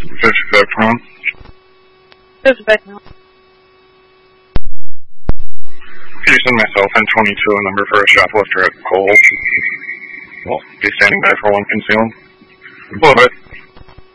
This is Vectron. This is Vectron. Can you send myself and 22 a number for a shoplifter at Kohl's? Well, be standing by for one concealed. A little bit.